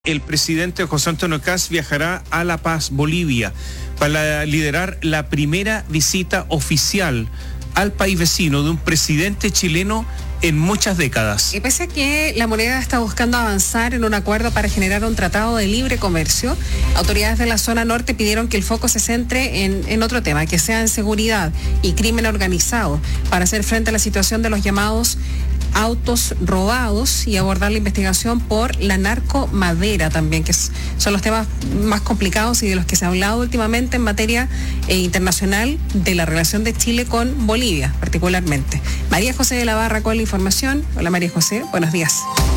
El presidente José Antonio Kast viajará a La Paz, Bolivia, para liderar la primera visita oficial al país vecino de un presidente chileno en muchas décadas. Y pese a que la moneda está buscando avanzar en un acuerdo para generar un tratado de libre comercio, autoridades de la zona norte pidieron que el foco se centre en otro tema, que sea en seguridad y crimen organizado, para hacer frente a la situación de los llamados autos robados y abordar la investigación por la narcomadera también, que son los temas más complicados y de los que se ha hablado últimamente en materia internacional de la relación de Chile con Bolivia particularmente. María José de la Barra con la información. Hola María José, buenos días.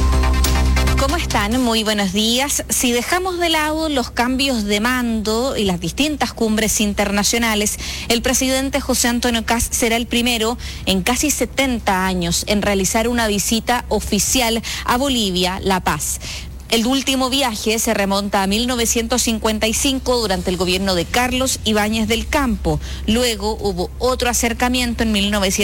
¿Cómo están? Muy buenos días. Si dejamos de lado los cambios de mando y las distintas cumbres internacionales, el presidente José Antonio Kast será el primero en casi 70 años en realizar una visita oficial a Bolivia, La Paz. El último viaje se remonta a 1955 durante el gobierno de Carlos Ibáñez del Campo. Luego hubo otro acercamiento en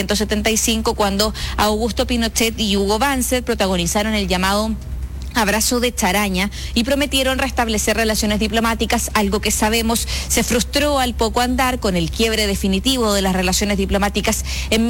1975 cuando Augusto Pinochet y Hugo Banzer protagonizaron el llamado Abrazo de Charaña y prometieron restablecer relaciones diplomáticas, algo que sabemos se frustró al poco andar con el quiebre definitivo de las relaciones diplomáticas en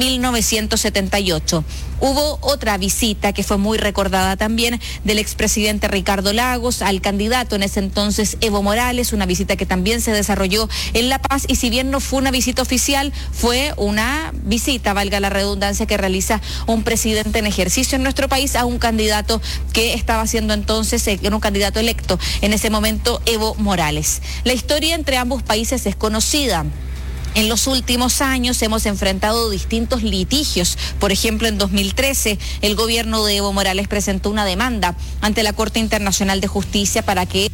1978. Hubo otra visita que fue muy recordada también del expresidente Ricardo Lagos al candidato en ese entonces Evo Morales, una visita que también se desarrolló en La Paz y si bien no fue una visita oficial, fue una visita, valga la redundancia, que realiza un presidente en ejercicio en nuestro país a un candidato que estaba siendo entonces era un candidato electo en ese momento, Evo Morales. La historia entre ambos países es conocida. En los últimos años hemos enfrentado distintos litigios. Por ejemplo, en 2013, el gobierno de Evo Morales presentó una demanda ante la Corte Internacional de Justicia para que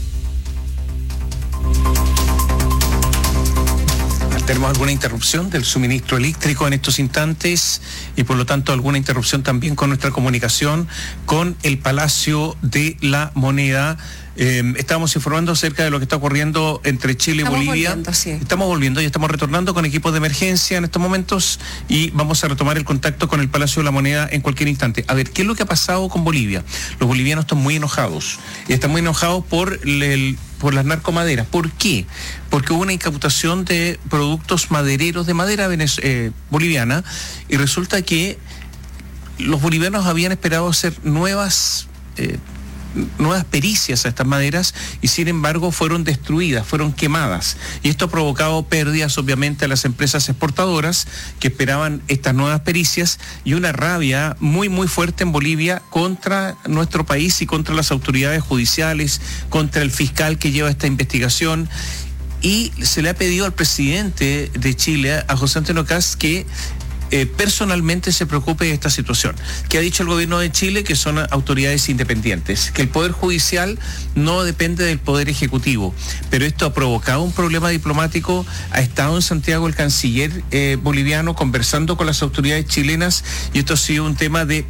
Tenemos alguna interrupción del suministro eléctrico en estos instantes y por lo tanto alguna interrupción también con nuestra comunicación con el Palacio de la Moneda. Estamos informando acerca de lo que está ocurriendo entre Chile y Bolivia. Estamos volviendo y estamos retornando con equipos de emergencia en estos momentos y vamos a retomar el contacto con el Palacio de la Moneda en cualquier instante. A ver, ¿qué es lo que ha pasado con Bolivia? Los bolivianos están muy enojados y están muy enojados por las narcomaderas. ¿Por qué? Porque hubo una incautación de productos madereros de madera boliviana y resulta que los bolivianos habían esperado hacer nuevas pericias a estas maderas y sin embargo fueron destruidas, fueron quemadas y esto ha provocado pérdidas obviamente a las empresas exportadoras que esperaban estas nuevas pericias y una rabia muy muy fuerte en Bolivia contra nuestro país y contra las autoridades judiciales, contra el fiscal que lleva esta investigación. Y se le ha pedido al presidente de Chile, a José Antonio Kast, que personalmente se preocupe de esta situación. Que ha dicho el gobierno de Chile que son autoridades independientes, que el Poder Judicial no depende del Poder Ejecutivo, pero esto ha provocado un problema diplomático. Ha estado en Santiago el canciller boliviano conversando con las autoridades chilenas y esto ha sido un tema de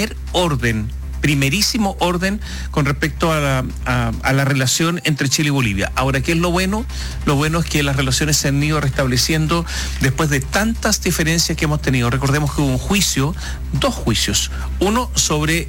primerísimo orden con respecto a la relación entre Chile y Bolivia. Ahora, ¿qué es lo bueno? Lo bueno es que las relaciones se han ido restableciendo después de tantas diferencias que hemos tenido. Recordemos que hubo dos juicios. Uno sobre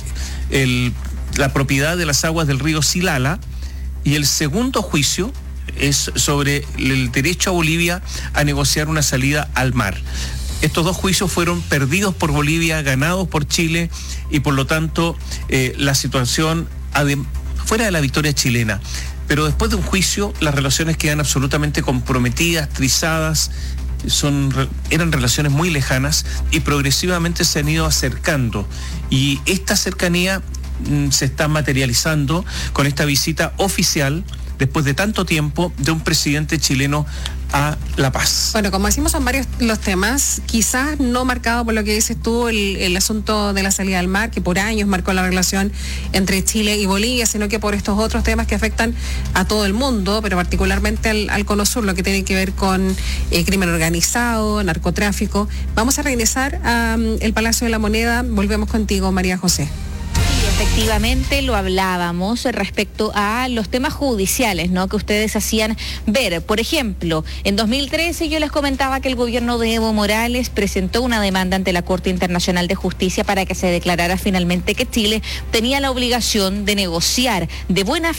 la propiedad de las aguas del río Silala y el segundo juicio es sobre el derecho a Bolivia a negociar una salida al mar. Estos dos juicios fueron perdidos por Bolivia, ganados por Chile y por lo tanto la situación fuera de la victoria chilena. Pero después de un juicio las relaciones quedan absolutamente comprometidas, trizadas, eran relaciones muy lejanas y progresivamente se han ido acercando y esta cercanía se está materializando con esta visita oficial después de tanto tiempo de un presidente chileno a La Paz. Bueno, como decimos, son varios los temas, quizás no marcado por lo que dices tú, el asunto de la salida al mar, que por años marcó la relación entre Chile y Bolivia, sino que por estos otros temas que afectan a todo el mundo, pero particularmente al Cono Sur, lo que tiene que ver con crimen organizado, narcotráfico. Vamos a regresar al Palacio de la Moneda. Volvemos contigo, María José. Efectivamente, lo hablábamos respecto a los temas judiciales, ¿no?, que ustedes hacían ver. Por ejemplo, en 2013 yo les comentaba que el gobierno de Evo Morales presentó una demanda ante la Corte Internacional de Justicia para que se declarara finalmente que Chile tenía la obligación de negociar de buena